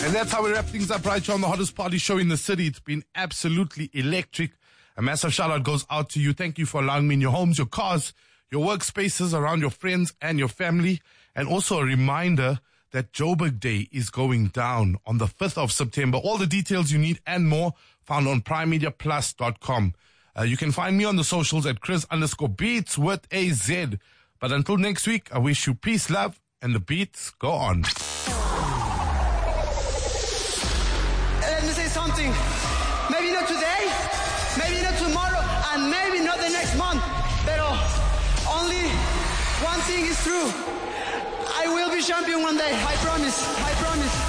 And that's how we wrap things up right here on the hottest party show in the city. It's been absolutely electric. A massive shout out goes out to you. Thank you for allowing me in your homes, your cars, your workspaces, around your friends and your family. And also a reminder that Joburg Day is going down on the 5th of September. All the details you need and more found on primemediaplus.com. You can find me on the socials at Chris_Beats with a Z. But until next week, I wish you peace, love, and the beats go on. Let me say something. Maybe not today, maybe not tomorrow, and maybe not the next month. But only one thing is true. I will be champion one day. I promise.